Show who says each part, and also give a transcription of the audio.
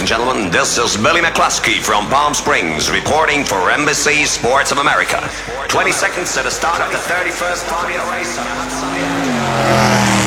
Speaker 1: and gentlemen. This is Billy McCluskey from Palm Springs reporting for NBC Sports of America. 20 seconds to the start of the 31st Formula race on a hot Sunday afternoon.